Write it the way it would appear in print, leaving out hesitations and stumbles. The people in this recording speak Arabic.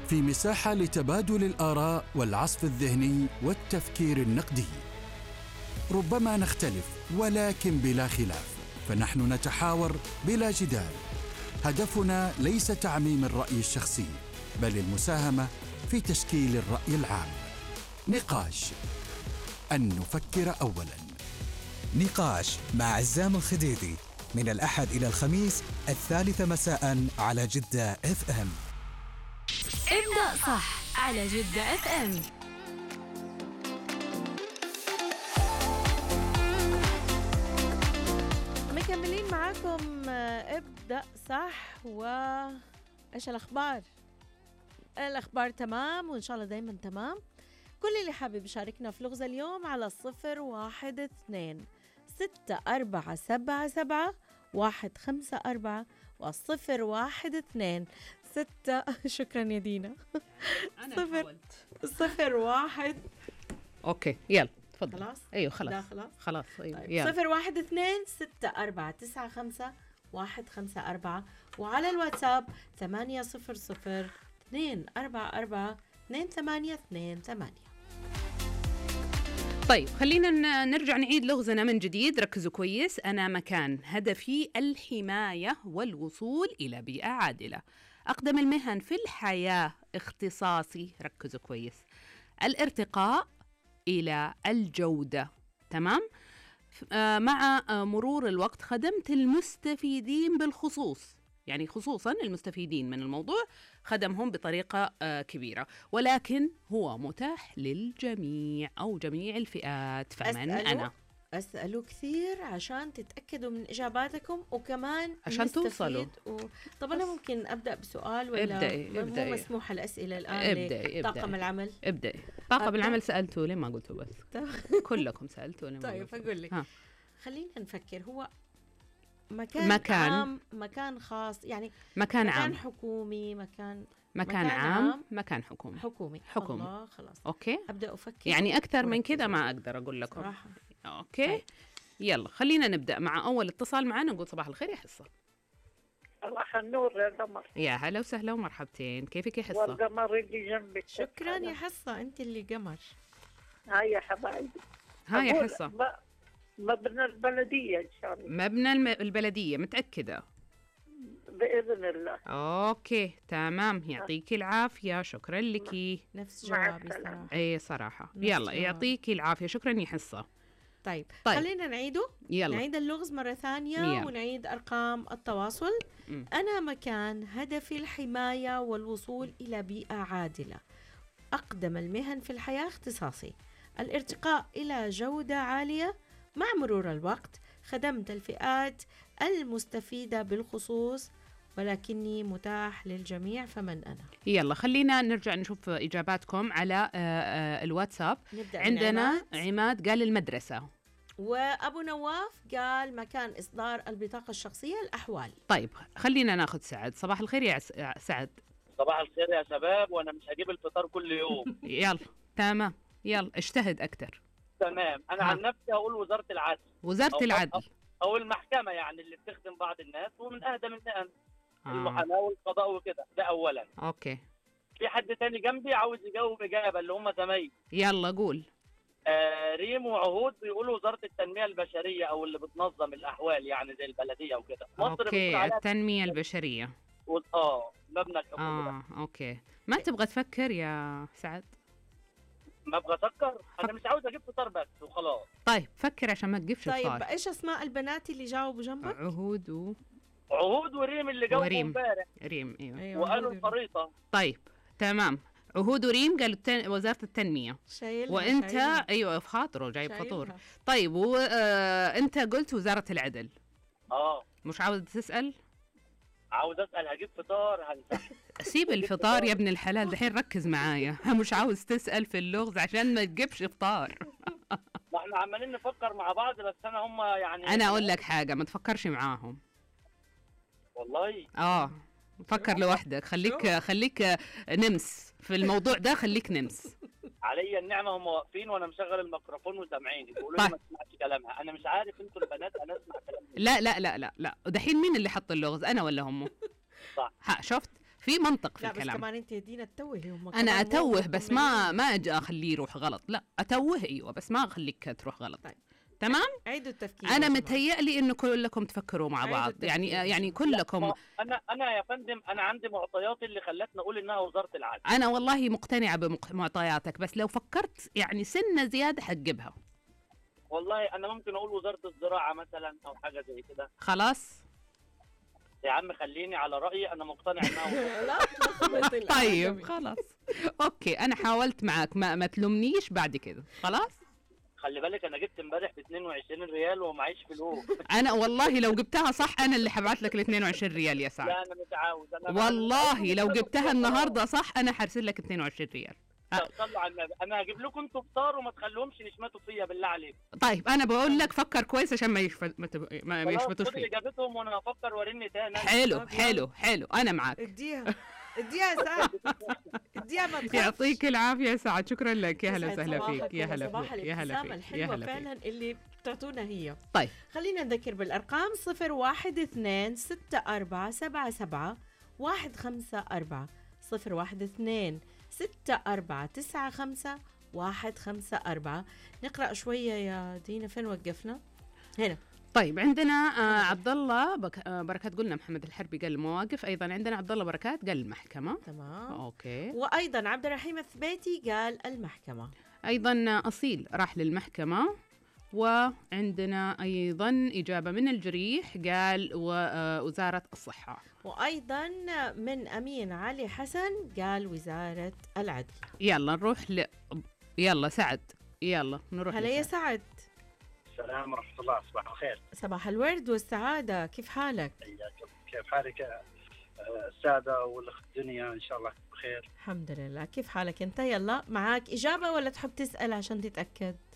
في مساحة لتبادل الآراء والعصف الذهني والتفكير النقدي. ربما نختلف ولكن بلا خلاف، فنحن نتحاور بلا جدال. هدفنا ليس تعميم الرأي الشخصي، بل المساهمة في تشكيل الرأي العام. نقاش، أن نفكر أولاً. نقاش مع عزام الخديدي من الأحد إلى الخميس 3 مساء على جدة FM. ابدأ صح على جدة FM. مكملين معاكم ابدأ صح. وإيش الأخبار تمام، وإن شاء الله دايما تمام. كل اللي حابب يشاركنا في لغز اليوم على 012-647-77154 و012-6. شكرا يا دينا. أنا حاولت 01. أوكي يلا تفضل. خلاص أيوه خلاص خلاص أيوه طيب. يلا 012-649-554 وعلى الواتساب 800-244-288. طيب خلينا نرجع نعيد لغزنا من جديد. ركزوا كويس. أنا مكان، هدفي الحماية والوصول إلى بيئة عادلة. أقدم المهن في الحياة، اختصاصي، ركزوا كويس، الارتقاء إلى الجودة. تمام. مع مرور الوقت خدمت المستفيدين بالخصوص، يعني خصوصا المستفيدين من الموضوع خدمهم بطريقة كبيرة، ولكن هو متاح للجميع أو جميع الفئات. فمن أنا؟ أسأله كثير عشان تتأكدوا من إجاباتكم وكمان عشان توصلوا. طب أنا ممكن أبدأ بسؤال ولا ابدأي. مو مسموح الأسئلة الآن؟ ابدأي. طاقم العمل. ابدأي. طاقم العمل سألتوا ليه ما قلتوا بس؟ كلكم سألتوا ليه ما طيب قلتوا؟ أقول لك. خلينا نفكر. هو مكان عام، مكان خاص، يعني مكان عام، حكومي، مكان عام، مكان حكومي. الله خلاص. أوكي. أبدأ أفكر. يعني أكثر من كذا ما أقدر أقول لكم صراحة. أوكي. طيب. يلا خلينا نبدأ مع أول اتصال معنا. نقول صباح الخير يا حصة. صباح النور يا قمر. يا هلا وسهلا ومرحبتين. كيفك يا حصة؟ والقمر اللي جنبك. شكرا يا حصة، أنت اللي قمر. هاي يا حبايبي. هاي يا حصة. مبنى البلدية إن شاء الله. مبنى البلدية، متأكدة؟ بإذن الله. أوكي تمام. يعطيكي العافية. شكرا لك. نفس جوابي صراحة. أي صراحة. يلا يعطيكي العافية. شكرا يا حصة. طيب خلينا نعيده. يلا. نعيد اللغز مرة ثانية ونعيد أرقام التواصل. أنا مكان، هدفي الحماية والوصول إلى بيئة عادلة. أقدم المهن في الحياة، اختصاصي الارتقاء إلى جودة عالية. مع مرور الوقت خدمت الفئات المستفيدة بالخصوص، ولكني متاح للجميع. فمن أنا؟ يلا خلينا نرجع نشوف إجاباتكم على الواتساب. عندنا عماد قال المدرسة، وأبو نواف قال مكان إصدار البطاقة الشخصية، الأحوال. طيب خلينا ناخذ سعد. صباح الخير يا سعد. صباح الخير يا شباب، وأنا مش هجيب الفطار كل يوم. يلا تمام. يلا اجتهد أكتر. تمام. أنا عن نفسي هقول وزارة العدل. وزارة العدل أو المحكمة، يعني اللي بتخدم بعض الناس ومن أهدى من المهن. المحاماة والقضاء وكده. ده أولا. أوكي. في حد تاني جنبي عاوز يجاوب إجابة، اللي هم زمايلي. يلا قول. ريم وعهود بيقولوا وزارة التنمية البشرية، أو اللي بتنظم الأحوال يعني زي البلدية وكده. أوكي. التنمية البشرية. مبنى الحكومة. أوكي. ما تبغى تفكر يا سعد؟ ما ابغى اسكر. انا مش عاوز اجيب فطار بس وخلاص. طيب فكر عشان ما تجيبش فطار. طيب ايش اسماء البنات اللي جاوبوا جنبك؟ عهود وريم اللي جاوبوا امبارح. ريم ايوه. وقالوا الخريطه. طيب تمام. عهود وريم قالوا وزارة التنمية. وانت ايوه في خاطره جايب فطور. طيب انت قلت وزارة العدل. مش عاوز تسأل؟ عاوز اسال هجيب فطار سيب الفطار يا ابن الحلال. دحين ركز معايا. مش عاوز تسال في اللغز عشان ما تجيبش فطار. ما احنا عمالين نفكر مع بعض، بس هم يعني انا اقول لك حاجه، ما تفكرش معاهم والله. فكر لوحدك. خليك نمس في الموضوع ده. خليك نمس. علي النعمه هم واقفين وانا مشغل الميكروفون وسامعيني بيقولوا لي ما تسمعش كلامها. انا مش عارف انتوا البنات انا اسمع كلامها. لا لا لا لا لا. ودحين مين اللي حط اللغز، انا ولا هم؟ صح. شفت في منطق في لا بس الكلام. كمان انت دينا تتوهي هم انا كمان اتوه بس ما مكملين. اجي اخليه يروح غلط، لا اتوه ايوه بس ما اخليك تروح غلط. طيب. تمام. عيدوا التفكير انا يا جماعة. متهيألي انه كلكم تفكروا مع عيدوا بعض، التفكير يعني يا يعني جماعة. كلكم. انا يا فندم انا عندي معطياتي اللي خلتني اقول انها وزاره العدل. انا والله مقتنعه بمعطياتك، بس لو فكرت يعني سنه زياده حتجيبها. والله انا ممكن اقول وزاره الزراعه مثلا او حاجه زي كده. خلاص يا عم خليني على رايي، انا مقتنع انها وزارة. لا تلخبط طيب الآدمي. خلاص اوكي انا حاولت معك، ما تلومنيش بعد كده خلاص. خلي بالك انا جبت امبارح ب 22 ريال ومعيش فلوس. انا والله لو جبتها صح انا اللي حبعت لك ال 22 ريال يا سعد. لا انا متعاوز. والله لو جبتها النهارده صح انا حرسل لك 22 ريال. صلوا على النبي، انا هجيب لكم انتوا فطار وما تخلوهمش يشمتوا فيا بالله عليك. طيب انا بقول لك فكر كويس عشان ما يشمتوش خد فيك. اجابتهم وانا هفكر وريني تاني. حلو انا معك. اديها اديها سعد اديها ما تخافش. يعطيك العافيه يا سعد، شكرا لك، يا هلا يسعد وسهلا فيك، صباحكم يا هلا وصباح فيك، يا هلا الابتسامة فيك، يا الحلوة هلا فعلا فيك. اللي بتعطونا هي. طيب خلينا نذكر بالأرقام 012-6477-154 012-6495-154. نقرأ شوية يا دينا، فين وقفنا؟ هنا. طيب عندنا عبد الله بركات، قلنا محمد الحربي قال المواقف، ايضا عندنا عبد الله بركات قال المحكمه. تمام. اوكي. وأيضا عبد الرحيم الثبيتي قال المحكمة. ايضا اصيل راح للمحكمه. وعندنا ايضا اجابه من الجريح قال وزاره الصحه. وأيضا من أمين علي حسن قال وزارة العدل. يلا نروح يلا سعد، يلا نروح هلا يا لسعد. سعد. السلام ورحمة الله، صباح الخير. صباح الورد والسعادة، كيف حالك؟ حياكم، كيف حالك السادة والأخت دنيا؟ إن شاء الله بخير. الحمد لله. كيف حالك أنت؟ يلا معاك إجابة ولا تحب تسأل عشان تتأكد؟